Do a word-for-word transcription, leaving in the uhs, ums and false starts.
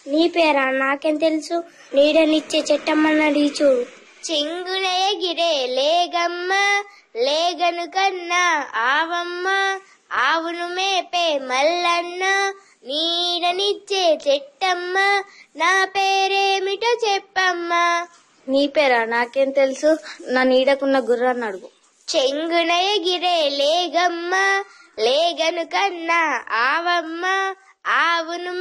నీ పేరా? నాకేం తెలుసు. నీడనిచ్చే చెట్టమ్మన్నది చూడు. చెంగునయ గిరే లేగమ్మ లేగను కన్నా ఆవమ్మ ఆవును మేపే మల్లన్న నీడనిచ్చే చెట్టమ్మ నా పేరేమిటో చెప్పమ్మా. నీ పేరా? నాకేం తెలుసు. నా నీడకున్న గుర్రాన్ని అడుగు. చెంగునయ గిరే లేగమ్మ లేగను కన్నా ఆవమ్మ ఆవును